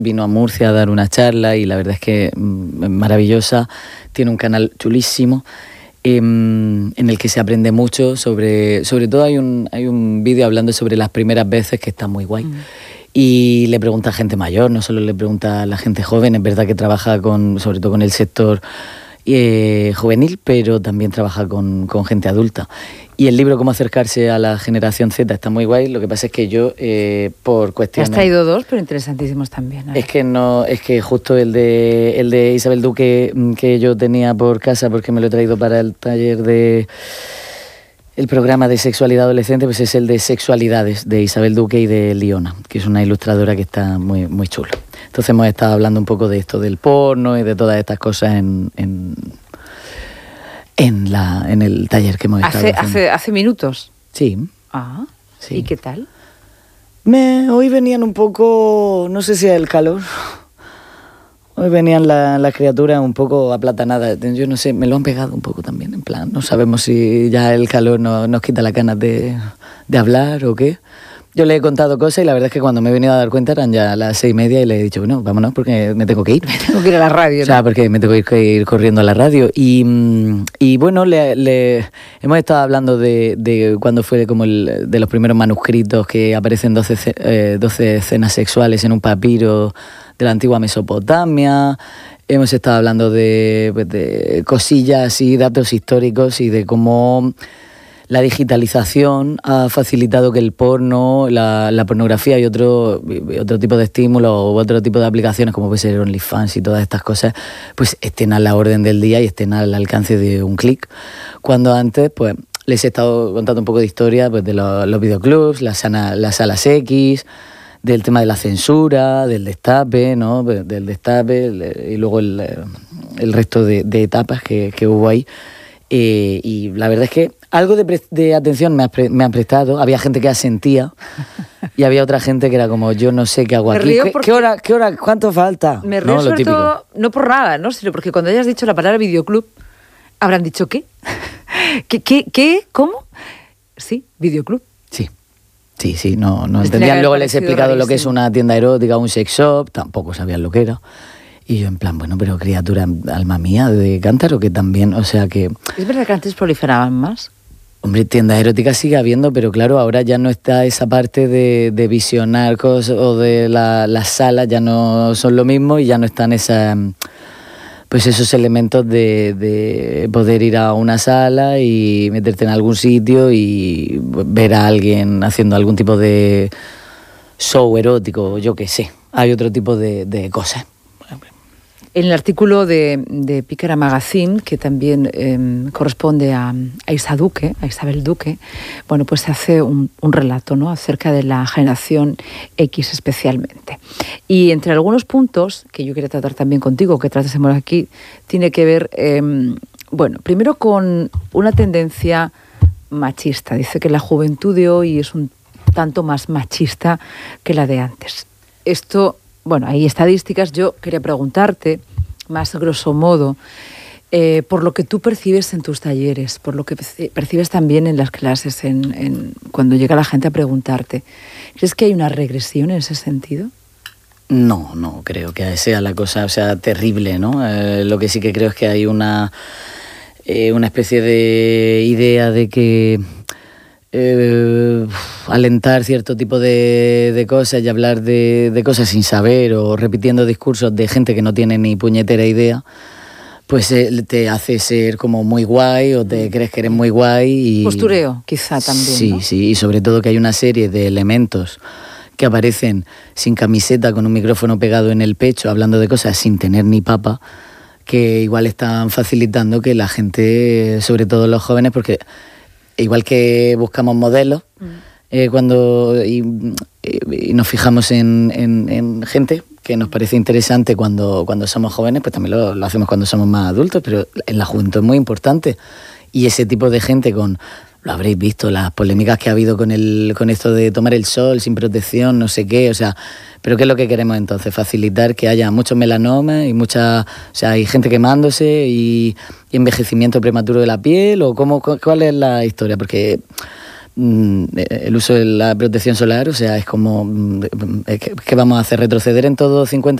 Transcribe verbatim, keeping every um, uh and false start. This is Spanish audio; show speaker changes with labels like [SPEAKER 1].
[SPEAKER 1] vino a Murcia a dar una charla y la verdad es que es maravillosa, tiene un canal chulísimo eh, en el que se aprende mucho sobre, sobre todo hay un, hay un vídeo hablando sobre las primeras veces que está muy guay. Mm. Y le pregunta a gente mayor, no solo le pregunta a la gente joven, es verdad que trabaja con, sobre todo con el sector eh, juvenil, pero también trabaja con, con gente adulta. Y el libro Cómo acercarse a la generación Z está muy guay, lo que pasa es que yo, eh, por cuestiones...
[SPEAKER 2] Has traído dos, pero interesantísimos también.
[SPEAKER 1] Es que no, es que justo el de el de Isabel Duque que yo tenía por casa, porque me lo he traído para el taller de... El programa de sexualidad adolescente, pues es el de Sexualidades, de Isabel Duque y de Liona, que es una ilustradora que está muy, muy chula. Entonces hemos estado hablando un poco de esto del porno y de todas estas cosas en... en En, la, en el taller que hemos estado
[SPEAKER 2] hace,
[SPEAKER 1] haciendo.
[SPEAKER 2] Hace, ¿Hace minutos?
[SPEAKER 1] Sí.
[SPEAKER 2] Ah,
[SPEAKER 1] sí.
[SPEAKER 2] ¿Y qué tal?
[SPEAKER 1] Me, hoy venían un poco, no sé si es el calor, hoy venían las la criaturas un poco aplatanadas, yo no sé, me lo han pegado un poco también, en plan, no sabemos si ya el calor no, nos quita las ganas de, de hablar o qué. Yo le he contado cosas y la verdad es que cuando me he venido a dar cuenta eran ya las seis y media y le he dicho, bueno, vámonos porque me tengo que ir.
[SPEAKER 2] Me tengo que ir a la radio, ¿no?
[SPEAKER 1] O sea, porque me tengo que ir corriendo a la radio. Y, y bueno, le, le, hemos estado hablando de, de cuando fue como el, de los primeros manuscritos que aparecen doce, eh, doce escenas sexuales en un papiro de la antigua Mesopotamia. Hemos estado hablando de, pues, de cosillas y datos históricos y de cómo... La digitalización ha facilitado que el porno, la, la pornografía y otro, otro tipo de estímulos o otro tipo de aplicaciones como puede ser OnlyFans y todas estas cosas, pues estén a la orden del día y estén al alcance de un clic. Cuando antes, pues les he estado contando un poco de historia pues, de los, los videoclubs, las, las salas X, del tema de la censura, del destape, ¿no? Del destape y luego el, el resto de, de etapas que, que hubo ahí. Eh, y la verdad es que algo de, pre- de atención me, ha pre- me han prestado. Había gente que asentía y había otra gente que era como, yo no sé qué hago aquí. ¿Qué, ¿Qué hora? ¿Qué hora? ¿Cuánto falta?
[SPEAKER 2] Me río
[SPEAKER 1] no,
[SPEAKER 2] sobre todo, no por nada, ¿no? Sino porque cuando hayas dicho la palabra videoclub, habrán dicho ¿qué? ¿Qué? ¿Qué? ¿Qué? ¿Cómo? Sí, videoclub.
[SPEAKER 1] Sí. Sí, sí, no, no entendían. Luego les he explicado rarísimo. Lo que es una tienda erótica, un sex shop, tampoco sabían lo que era. Y yo en plan, bueno, pero criatura, alma mía, de cántaro, que también, o sea que...
[SPEAKER 2] ¿Es verdad que antes proliferaban más?
[SPEAKER 1] Hombre, tiendas eróticas sigue habiendo, pero claro, ahora ya no está esa parte de, de visionar cosas o de la, las salas, ya no son lo mismo y ya no están esas, pues esos elementos de, de poder ir a una sala y meterte en algún sitio y ver a alguien haciendo algún tipo de show erótico, yo qué sé. Hay otro tipo de, de cosas.
[SPEAKER 2] En el artículo de, de Pícara Magazine, que también eh, corresponde a, a Isa Duque, a Isabel Duque, bueno, pues se hace un, un relato, ¿no?, acerca de la generación X especialmente. Y entre algunos puntos que yo quería tratar también contigo, que tratásemos aquí, tiene que ver, eh, bueno, primero con una tendencia machista. Dice que la juventud de hoy es un tanto más machista que la de antes. Esto... Bueno, hay estadísticas. Yo quería preguntarte, más grosso modo, eh, por lo que tú percibes en tus talleres, por lo que percibes también en las clases, en, en, cuando llega la gente a preguntarte. ¿Crees que hay una regresión en ese sentido?
[SPEAKER 1] No, no creo que sea la cosa, o sea, terrible, ¿no? Eh, lo que sí que creo es que hay una, eh, una especie de idea de que... Eh, alentar cierto tipo de, de cosas y hablar de, de cosas sin saber o repitiendo discursos de gente que no tiene ni puñetera idea, pues eh, te hace ser como muy guay o te crees que eres muy guay. Y,
[SPEAKER 2] postureo, quizá también.
[SPEAKER 1] Sí,
[SPEAKER 2] ¿no?
[SPEAKER 1] Sí, y sobre todo que hay una serie de elementos que aparecen sin camiseta, con un micrófono pegado en el pecho, hablando de cosas sin tener ni papa, que igual están facilitando que la gente, sobre todo los jóvenes, porque... Igual que buscamos modelos mm. eh, cuando y, y nos fijamos en, en, en gente que nos parece interesante cuando, cuando somos jóvenes, pues también lo, lo hacemos cuando somos más adultos, pero en la juventud es muy importante. Y ese tipo de gente con, lo habréis visto, las polémicas que ha habido con, el, con esto de tomar el sol sin protección, no sé qué, o sea... ¿Pero qué es lo que queremos entonces? Facilitar que haya muchos melanomas y mucha, o sea, hay gente quemándose y, y envejecimiento prematuro de la piel, o cómo, cuál es la historia, porque el uso de la protección solar, o sea, es como, ¿qué vamos a hacer? ¿Retroceder en todo cincuenta